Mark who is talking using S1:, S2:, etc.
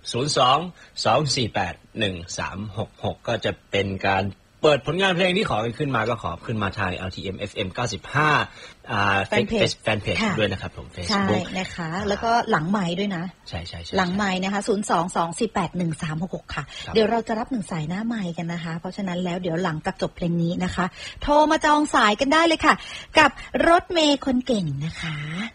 S1: 02-248-1366ก็จะเป็นการเปิดผลงานเพลงที่ขอขึ้นมาก็ขอขึ้นมาทาง LTM FM 95แฟนเพจด้วยนะครับผม Facebook
S2: ใช่นะคะแล้วก็หลังไมค์ด้วยนะ
S1: ใช่ๆๆ
S2: หลังไมค์นะคะ02-248-1366ค่ะเดี๋ยวเราจะรับ1สายหน้าไมค์กันนะคะเพราะฉะนั้นแล้วเดี๋ยวหลังจากจบเพลงนี้นะคะโทรมาจองสายกันได้เลยค่ะกับรถเมย์คนเก่งนะคะ